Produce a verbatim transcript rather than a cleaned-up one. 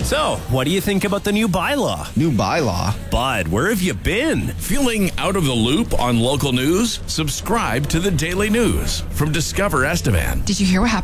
So, what do you think about the new bylaw? New bylaw? Bud, where have you been? Feeling out of the loop on local news? Subscribe to the Daily News from Discover Estevan. Did you hear what happened?